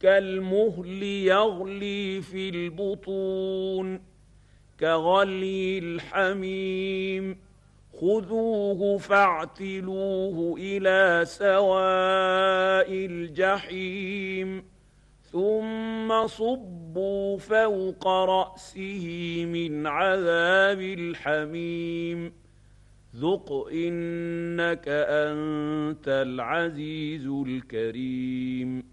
كالمهل يغلي في البطون كغلي الحميم خذوه فاعتلوه إلى سواء الجحيم ثم صبوا فوق رأسه من عذاب الحميم ذق إنك أنت العزيز الكريم